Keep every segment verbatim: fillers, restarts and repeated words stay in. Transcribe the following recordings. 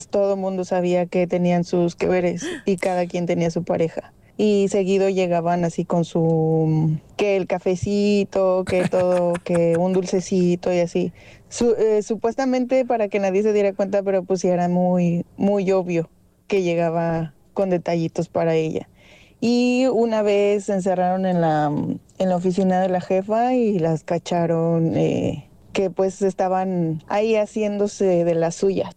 todo el mundo sabía que tenían sus que veres y cada quien tenía su pareja. Y seguido llegaban así con su, que el cafecito, que todo, que un dulcecito y así. Su, eh, supuestamente para que nadie se diera cuenta, pero pues sí era muy, muy obvio que llegaba con detallitos para ella. Y una vez se encerraron en la, en la oficina de la jefa y las cacharon eh, que pues estaban ahí haciéndose de las suyas.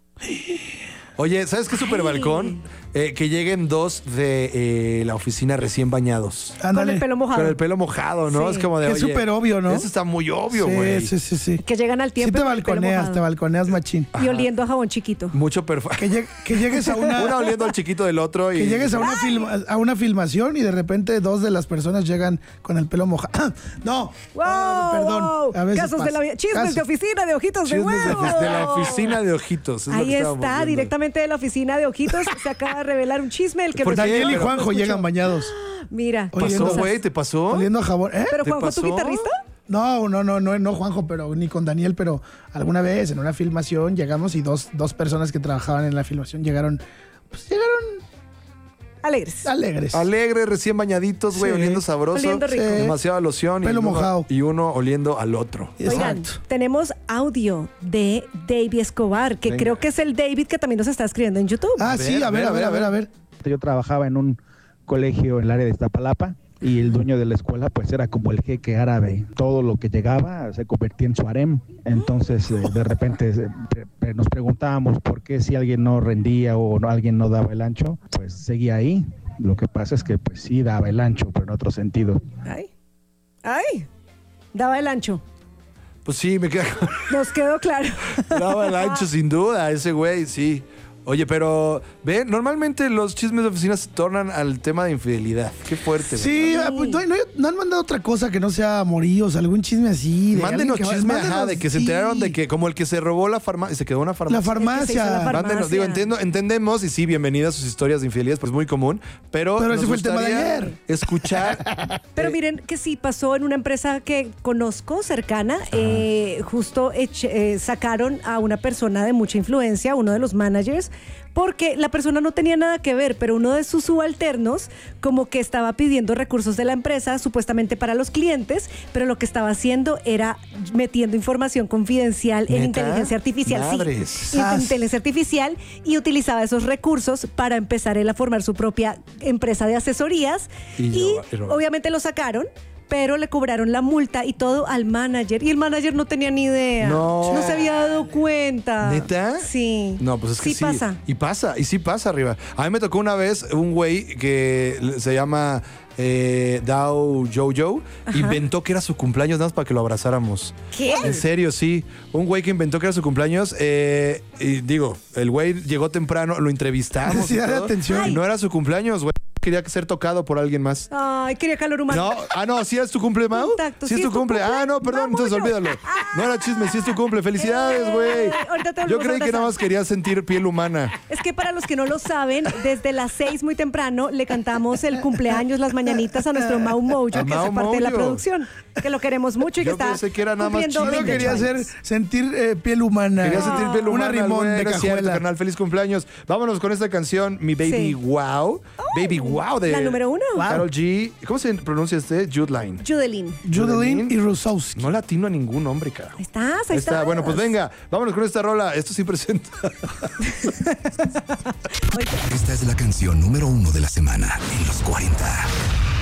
Oye, ¿sabes qué super balcón? Eh, que lleguen dos de eh, la oficina recién bañados. Ándale. Con el pelo mojado. Con el pelo mojado, ¿no? Sí. Es como de, Es oye, súper obvio, ¿no? Eso está muy obvio, güey. Sí, sí, sí, sí. Que llegan al Sí tiempo. te con el pelo balconeas, mojado. te balconeas machín. Y oliendo a jabón chiquito. Mucho perfume. Que, lleg- que llegues a una... Una oliendo al chiquito del otro y... Que llegues a una, filma- a una filmación y de repente dos de las personas llegan con el pelo mojado. No, ¡Wow! ah, perdón. wow. A veces Casos de la pasa. vida. Chismes Casos. de oficina de ojitos de Chismes de, huevo. ofi- de la oficina de ojitos. es lo Ahí que estábamos está, viendo. directamente de la oficina de ojitos. Se acaba de revelar un chisme. El que ¿Por nos- qué? Daniel y Pero- Juanjo escuchó. llegan bañados. Mira. ¿Pasó, Oliendo- güey? ¿Te pasó? Oliendo a jabón. ¿Eh? ¿Pero ¿Te Juanjo, tu pasó? guitarrista? No, no, no, no, no Juanjo, pero ni con Daniel, pero alguna vez en una filmación llegamos y dos, dos personas que trabajaban en la filmación llegaron, pues llegaron Alegres. alegres. Alegres, recién bañaditos, güey, Sí. oliendo sabroso. Oliendo rico. Sí. Demasiada loción. y Pelo uno- mojado. Y uno oliendo al otro. Oigan, Exacto. tenemos audio de David Escobar, que Venga. creo que es el David que también nos está escribiendo en YouTube. Ah, A sí, ver, a ver, a ver, a ver, a ver. Yo trabajaba en un colegio en el área de Iztapalapa y el dueño de la escuela pues era como el jeque árabe. Todo lo que llegaba se convertía en su harem. Entonces eh, de repente eh, pre- pre- nos preguntábamos por qué si alguien no rendía o no, alguien no daba el ancho, pues seguía ahí. Lo que pasa es que pues sí daba el ancho, pero en otro sentido. Ay, ay, daba el ancho. Pues sí, me queda... Nos quedó claro. Daba el ancho, sin duda, ese güey, sí. Oye, pero, ve, normalmente los chismes de oficina se tornan al tema de infidelidad. Qué fuerte, Sí, ¿verdad? ah, pues, no, no- no han mandado otra cosa que no sea amoríos, algún chisme así. de Mándenos alguien que va- chisme, ajá, mándenos, de que se sí. enteraron de que, como el que se robó la farmacia, se quedó en una farmacia. La El que se hizo la farmacia. farmacia. Mándenos, digo, entiendo, entendemos y sí, bienvenidas sus historias de infidelidad, pues es muy común, pero, Pero nos ese fue el tema de gustaría ayer. escuchar. Pero eh, miren que sí pasó en una empresa que conozco cercana, eh, justo eche- eh, sacaron a una persona de mucha influencia, uno de los managers, porque la persona no tenía nada que ver, pero uno de sus subalternos como que estaba pidiendo recursos de la empresa supuestamente para los clientes, pero lo que estaba haciendo era metiendo información confidencial en ¿Neta? inteligencia artificial. Madres. Sí, en inteligencia artificial, y utilizaba esos recursos para empezar él a formar su propia empresa de asesorías Y y, roba- y roba. obviamente lo sacaron, pero le cobraron la multa y todo al manager. Y el manager no tenía ni idea. No. se había dado cuenta. ¿Neta? Sí. No, pues es que sí. Sí pasa. Y pasa, y sí pasa arriba. A mí me tocó una vez un güey que se llama eh, Dow Jojo. Inventó que era su cumpleaños nada más para que lo abrazáramos. ¿Qué? En serio, sí. Un güey que inventó que era su cumpleaños. eh, y digo, el güey llegó temprano, lo entrevistamos. y Necesidad de todo, atención. y no era su cumpleaños, güey. Quería ser tocado por alguien más. Ay, quería calor humano. No, ah, no, ¿sí es tu cumple, Mau? Contacto, ¿Sí es tu cumple? Ah, no, perdón, entonces olvídalo. No era chisme, sí es tu cumple. Felicidades, güey. Eh, ahorita te Yo volvemos a creí que nada abrazar. más quería sentir piel humana. Es que para los que no lo saben, desde las seis muy temprano le cantamos el cumpleaños, las mañanitas a nuestro Mau Mojo, que A hace Mau parte de la Mojo. producción, que lo queremos mucho y que Yo está pensé que era nada más cumpliendo chisme. Solo quería veintiocho hacer años. sentir eh, piel humana. Quería sentir piel humana. Una rimón güey, de no es cierto, cajuela. carnal. Feliz cumpleaños. Vámonos con esta canción, Mi Baby Sí. Wow. Baby Wow de La número uno. Karol G. ¿Cómo se pronuncia este? Judeline. Judelin. Judeline y Rusowski. No latino a ningún nombre, carajo. Ahí estás, ahí Ahí está. estás. Bueno, pues venga, vámonos con esta rola. Esto sí presenta. Esta es la canción número uno de la semana en los cuarenta.